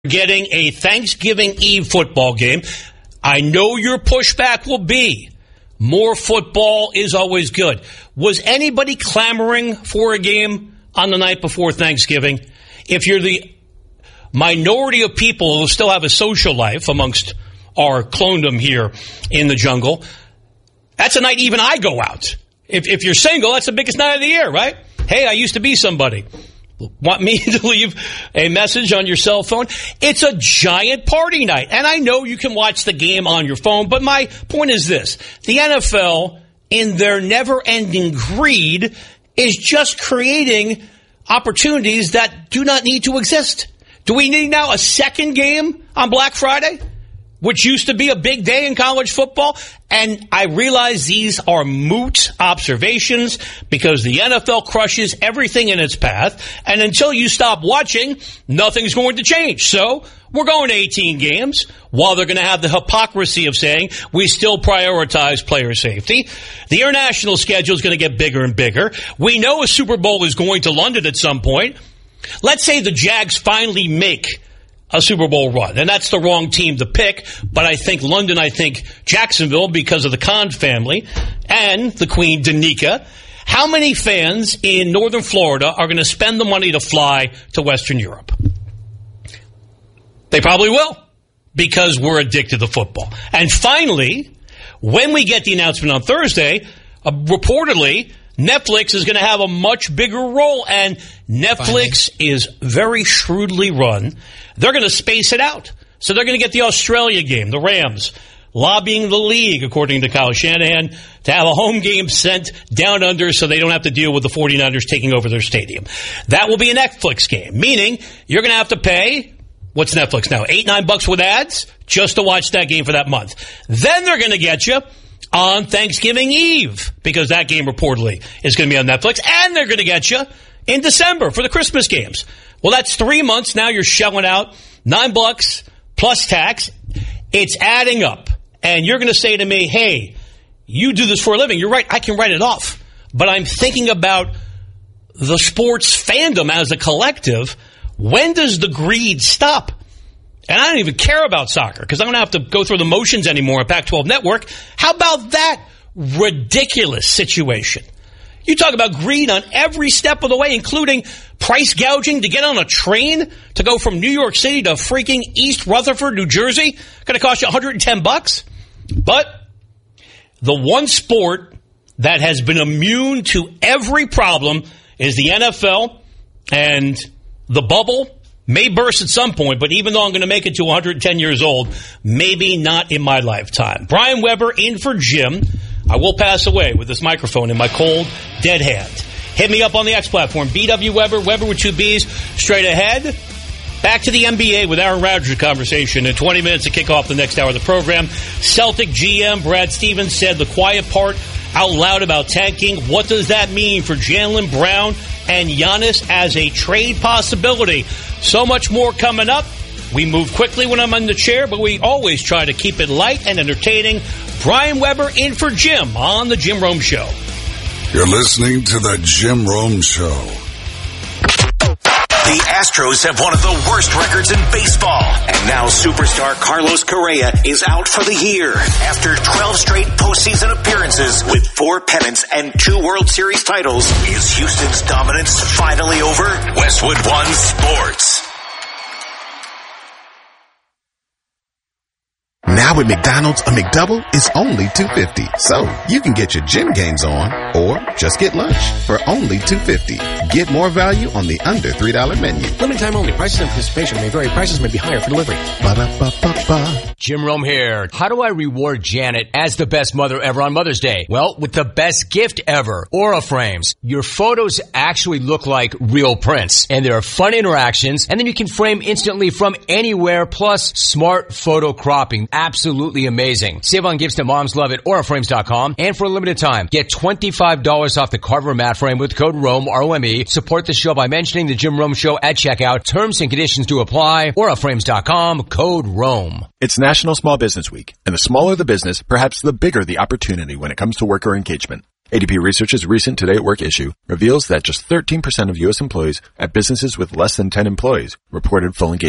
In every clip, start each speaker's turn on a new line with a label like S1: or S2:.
S1: getting a Thanksgiving Eve football game. I know your pushback will be more football is always good. Was anybody clamoring for a game on the night before Thanksgiving? If you're the minority of people who still have a social life amongst our clonedom here in the jungle, that's a night even I go out. If you're single, that's the biggest night of the year, right? Hey, I used to be somebody. Want me to leave a message on your cell phone? It's a giant party night. And I know you can watch the game on your phone, but my point is this. The NFL, in their never-ending greed, is just creating opportunities that do not need to exist. Do we need now a second game on Black Friday, which used to be a big day in college football? And I realize these are moot observations because the NFL crushes everything in its path. And until you stop watching, nothing's going to change. So we're going to 18 games while they're going to have the hypocrisy of saying we still prioritize player safety. The international schedule is going to get bigger and bigger. We know a Super Bowl is going to London at some point. Let's say the Jags finally make a Super Bowl run, and that's the wrong team to pick, but I think London, I think Jacksonville because of the Khan family and the Queen Danica. How many fans in northern Florida are going to spend the money to fly to Western Europe? They probably will because we're addicted to football. And finally, when we get the announcement on Thursday, reportedly, Netflix is going to have a much bigger role, and Netflix is very shrewdly run. They're going to space it out. So they're going to get the Australia game, the Rams, lobbying the league, according to Kyle Shanahan, to have a home game sent down under so they don't have to deal with the 49ers taking over their stadium. That will be a Netflix game, meaning you're going to have to pay, what's Netflix now, $8-9 with ads just to watch that game for that month. Then they're going to get you on Thanksgiving Eve, because that game reportedly is going to be on Netflix, and they're going to get you in December for the Christmas games. Well, that's 3 months now you're shelling out $9 plus tax. It's adding up, and you're going to say to me, hey, you do this for a living. You're right, I can write it off, but I'm thinking about the sports fandom as a collective. When does the greed stop? And I don't even care about soccer because I don't have to go through the motions anymore at Pac-12 Network. How about that ridiculous situation? You talk about greed on every step of the way, including price gouging to get on a train to go from New York City to freaking East Rutherford, New Jersey. Going to cost you $110. But the one sport that has been immune to every problem is the NFL, and the bubble may burst at some point, but even though I'm going to make it to 110 years old, maybe not in my lifetime. Brian Weber in for Jim. I will pass away with this microphone in my cold, dead hand. Hit me up on the X platform, BW Weber, Weber with 2 B's. Straight ahead, back to the NBA with Aaron Rodgers conversation in 20 minutes to kick off the next hour of the program. Celtic GM Brad Stevens said the quiet part out loud about tanking. What does that mean for Jaylen Brown and Giannis as a trade possibility? So much more coming up. We move quickly when I'm in the chair, but we always try to keep it light and entertaining. Brian Weber in for Jim on The Jim Rome Show.
S2: You're listening to The Jim Rome Show.
S3: The Astros have one of the worst records in baseball. And now superstar Carlos Correa is out for the year after 12 straight postseason appearances with 4 pennants and 2 World Series titles. Is Houston's dominance finally over? Westwood One Sports.
S4: Now at McDonald's, a McDouble is only $2.50. So you can get your gym gains on or just get lunch for only $2.50. Get more value on the under $3 menu.
S5: Limited time only. Prices and participation may vary. Prices may be higher for delivery.
S4: Ba-da-ba-ba-ba.
S6: Jim Rome here. How do I reward Janet as the best mother ever on Mother's Day? Well, with the best gift ever, Aura Frames. Your photos actually look like real prints, and there are fun interactions, and then you can frame instantly from anywhere, plus smart photo cropping. Absolutely amazing. Save on gifts that moms love at auraframes.com, and for a limited time, get $25 off the Carver mat frame with code ROME, R-O-M-E. Support the show by mentioning the Jim Rome Show at checkout. Terms and conditions do apply. auraframes.com, code ROME.
S7: It's National Small Business Week, and the smaller the business, perhaps the bigger the opportunity when it comes to worker engagement. ADP Research's recent Today at Work issue reveals that just 13% of U.S. employees at businesses with less than 10 employees reported full engagement.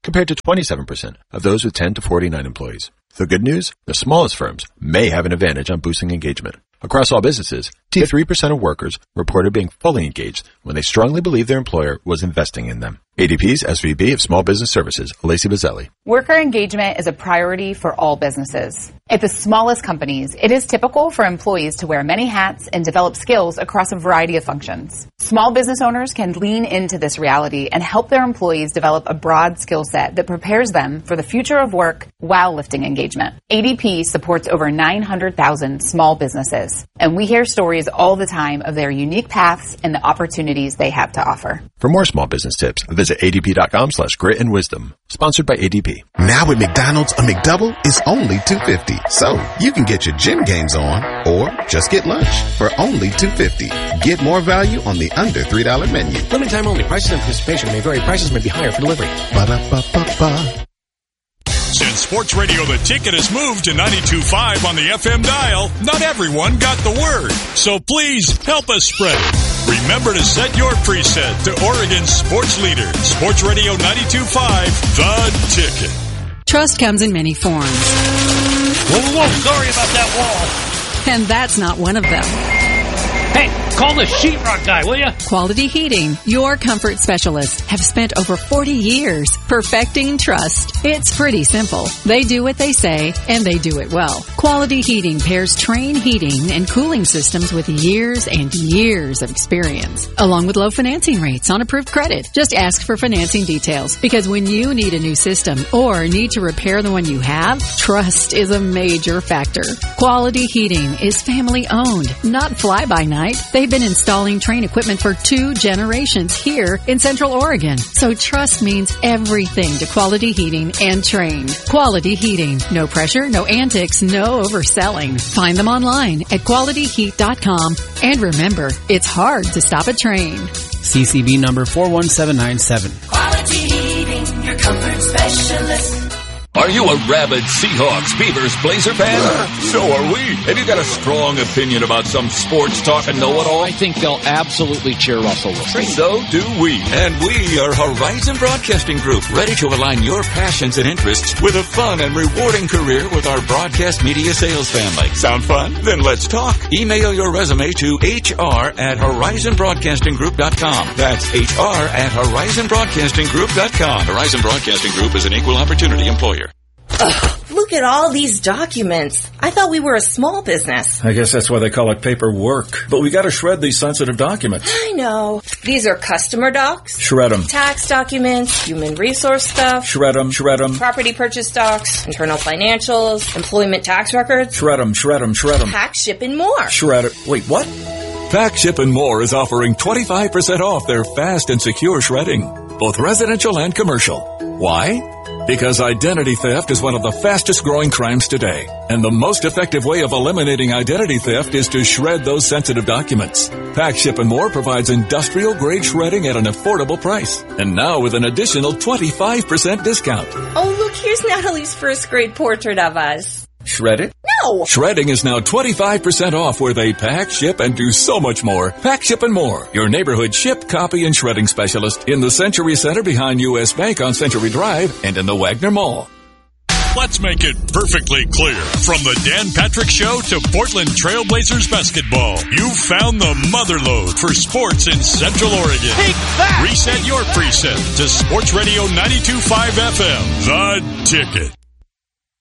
S7: compared to 27% of those with 10 to 49 employees. The good news? The smallest firms may have an advantage on boosting engagement. Across all businesses, 3% of workers reported being fully engaged when they strongly believed their employer was investing in them. ADP's SVP of Small Business Services, Lacey Bazzelli.
S8: Worker engagement is a priority for all businesses. At the smallest companies, it is typical for employees to wear many hats and develop skills across a variety of functions. Small business owners can lean into this reality and help their employees develop a broad skill set that prepares them for the future of work while lifting engagement. ADP supports over 900,000 small businesses, and we hear stories all the time of their unique paths and the opportunities they have to offer.
S7: For more small business tips, visit adp.com/grit and wisdom. Sponsored by ADP.
S4: Now at McDonald's, a McDouble is only $2.50. So you can get your gym gains on or just get lunch for only $2.50. Get more value on the under $3 menu.
S5: Limited time only. Prices and participation may vary. Prices may be higher for delivery.
S4: Ba-da-ba-ba-ba.
S9: Since Sports Radio The Ticket has moved to 92.5 on the FM dial, not everyone got the word. So please help us spread it. Remember to set your preset to Oregon's sports leader, Sports Radio 92.5, The Ticket.
S10: Trust comes in many forms.
S1: Whoa, sorry about that wall.
S10: And that's not one of them.
S1: Hey, call the sheetrock guy, will you?
S10: Quality Heating, your comfort specialists, have spent over 40 years perfecting trust. It's pretty simple. They do what they say, and they do it well. Quality Heating pairs Trane heating and cooling systems with years and years of experience, along with low financing rates on approved credit. Just ask for financing details, because when you need a new system or need to repair the one you have, trust is a major factor. Quality Heating is family owned, not fly-by-night. They've been installing Trane equipment for 2 generations here in Central Oregon. So trust means everything to Quality Heating and Trane. Quality Heating. No pressure, no antics, no overselling. Find them online at qualityheat.com. And remember, it's hard to stop a Trane.
S11: CCB number 41797.
S12: Quality Heating, your comfort specialist.
S13: Are you a rabid Seahawks, Beavers, Blazer fan? So are we. Have you got a strong opinion about some sports talk and know-it-all?
S5: I think they'll absolutely cheer Russell Wilson.
S13: So do we. And we are Horizon Broadcasting Group, ready to align your passions and interests with a fun and rewarding career with our broadcast media sales family. Sound fun? Then let's talk. Email your resume to hr@horizonbroadcastinggroup.com. That's hr@horizonbroadcastinggroup.com. Horizon Broadcasting Group is an equal opportunity employer.
S14: Ugh, look at all these documents. I thought we were a small business.
S15: I guess that's why they call it paperwork. But we gotta shred these sensitive documents.
S14: I know. These are customer docs.
S15: Shred them.
S14: Tax documents, human resource stuff.
S15: Shred them, shred them.
S14: Property purchase docs, internal financials, employment tax records.
S15: Shred them, shred them, shred them.
S14: Pack, ship, and more.
S15: Shred it. Wait, what?
S13: Pack, Ship, and More is offering 25% off their fast and secure shredding, both residential and commercial. Why? Because identity theft is one of the fastest growing crimes today. And the most effective way of eliminating identity theft is to shred those sensitive documents. Pack, Ship, and More provides industrial grade shredding at an affordable price. And now with an additional 25% discount.
S14: Oh, look, here's Natalie's first grade portrait of us.
S15: Shred it?
S14: No!
S13: Shredding is now 25% off where they pack, ship, and do so much more. Pack, Ship, and More. Your neighborhood ship, copy, and shredding specialist in the Century Center behind U.S. Bank on Century Drive and in the Wagner Mall.
S9: Let's make it perfectly clear. From the Dan Patrick Show to Portland Trailblazers basketball, you've found the motherlode for sports in Central Oregon.
S1: Take that!
S9: Reset your preset to Sports Radio 92.5 FM, The Ticket.